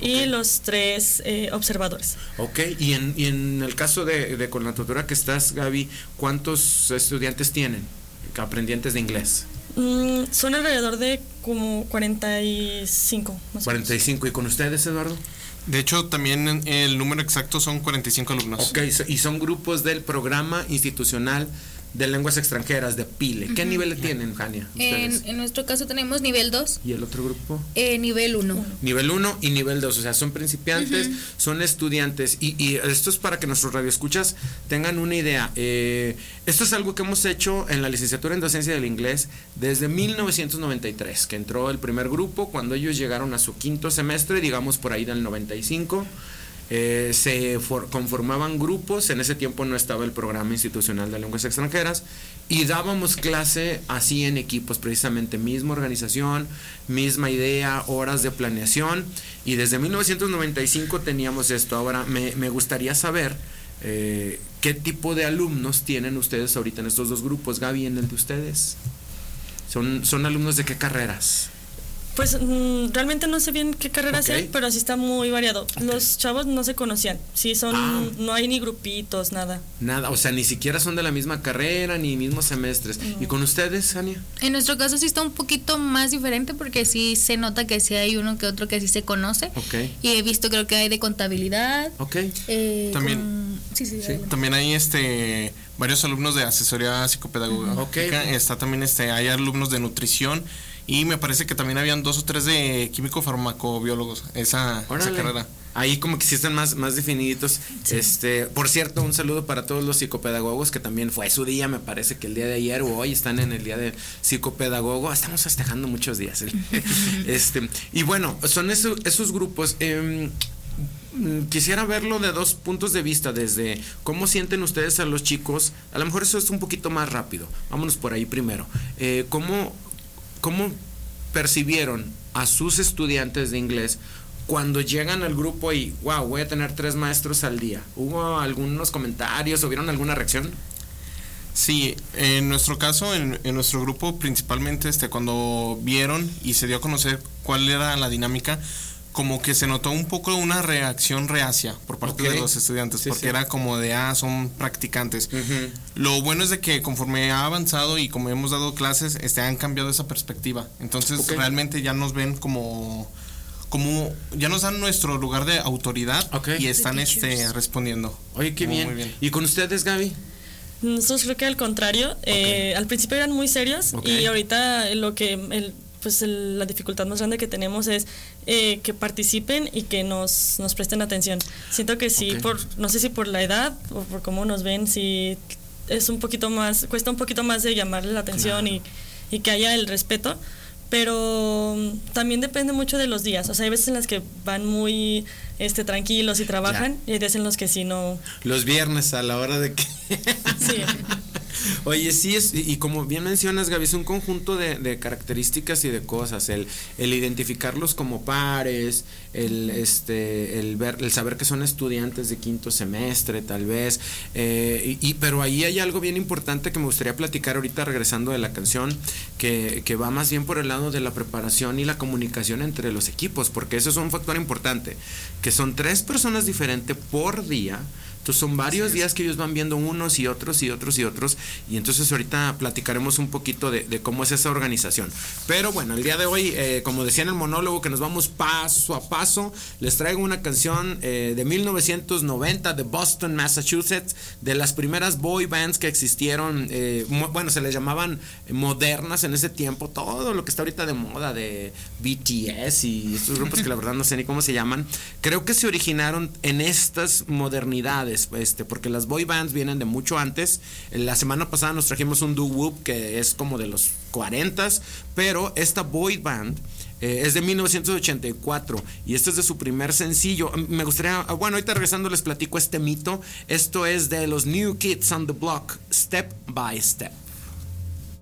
y los 3 observadores. Ok, y en el caso de con la tutora que estás, Gaby, ¿cuántos estudiantes tienen aprendientes de inglés? Son alrededor de como 45. 45, ¿y con ustedes, Eduardo? De hecho, también el número exacto son 45 alumnos. Ok, y son grupos del Programa Institucional de Lenguas Extranjeras, de PILE. ¿Qué nivel tienen, Jania? En nuestro caso tenemos nivel 2. ¿Y el otro grupo? Nivel 1. Nivel 1 y nivel 2, o sea, son principiantes, son estudiantes, y esto es para que nuestros radioescuchas tengan una idea. Esto es algo que hemos hecho en la licenciatura en docencia del inglés desde 1993, que entró el primer grupo, cuando ellos llegaron a su quinto semestre, digamos por ahí del 95. Se conformaban grupos. En ese tiempo no estaba el Programa Institucional de Lenguas Extranjeras, y dábamos clase así en equipos, precisamente misma organización, misma idea, horas de planeación, y desde 1995 teníamos esto. Ahora me gustaría saber qué tipo de alumnos tienen ustedes ahorita en estos dos grupos. Gaby, en el de ustedes, ¿son alumnos de qué carreras? Pues realmente no sé bien qué carrera sea, pero sí está muy variado. Los chavos no se conocían, sí no hay ni grupitos, nada. Nada, o sea, ni siquiera son de la misma carrera, ni mismos semestres. ¿Y con ustedes, Ania? En nuestro caso sí está un poquito más diferente, porque sí se nota que sí hay uno que otro que sí se conoce. Y he visto, creo que hay de contabilidad. También, también hay varios alumnos de asesoría psicopedagógica. Está también hay alumnos de nutrición. Y me parece que también habían 2 o 3 de químico farmacobiólogos, esa carrera. Ahí como que sí están más definiditos. Por cierto, un saludo para todos los psicopedagogos, que también fue su día, me parece que el día de ayer o hoy están en el día de psicopedagogo. Estamos festejando muchos días. Y bueno, son esos grupos. Quisiera verlo de 2 puntos de vista, desde cómo sienten ustedes a los chicos. A lo mejor eso es un poquito más rápido. Vámonos por ahí primero. ¿Cómo percibieron a sus estudiantes de inglés cuando llegan al grupo y voy a tener 3 maestros al día? ¿Hubo algunos comentarios o vieron alguna reacción? Sí, en nuestro caso, en nuestro grupo, principalmente cuando vieron y se dio a conocer cuál era la dinámica, como que se notó un poco una reacción reacia por parte de los estudiantes, porque era como de, son practicantes. Lo bueno es de que conforme ha avanzado y como hemos dado clases, han cambiado esa perspectiva. Entonces realmente ya nos ven como ya nos dan nuestro lugar de autoridad y están respondiendo. Oye, qué bien. Muy bien. ¿Y con ustedes, Gaby? Nosotros creo que al contrario, al principio eran muy serios, y ahorita la dificultad más grande que tenemos es que participen y que nos presten atención. Siento que sí, no sé si por la edad o por cómo nos ven, sí es un poquito más, cuesta un poquito más de llamarle la atención, y que haya el respeto, pero también depende mucho de los días. O sea, hay veces en las que van muy tranquilos y trabajan, y hay días en los que sí no. Los viernes a la hora de que sí. Oye, sí, y como bien mencionas, Gaby, es un conjunto de características y de cosas. El identificarlos como pares, el saber que son estudiantes de quinto semestre, tal vez. Pero ahí hay algo bien importante que me gustaría platicar ahorita, regresando de la canción, que va más bien por el lado de la preparación y la comunicación entre los equipos, porque eso es un factor importante, que son 3 personas diferentes por día. Entonces son varios días que ellos van viendo unos y otros y otros y otros, y entonces ahorita platicaremos un poquito de cómo es esa organización. Pero bueno, el día de hoy, como decía en el monólogo, que nos vamos paso a paso, les traigo una canción de 1990 de Boston, Massachusetts, de las primeras boy bands que existieron. Se les llamaban modernas en ese tiempo, todo lo que está ahorita de moda de BTS y estos grupos que la verdad no sé ni cómo se llaman, creo que se originaron en estas modernidades, porque las boy bands vienen de mucho antes. La semana pasada nos trajimos un doo-wop que es como de los 40s, pero esta boy band es de 1984 y este es de su primer sencillo. Me gustaría, ahorita regresando les platico este mito. Esto es de los New Kids on the Block, Step by Step.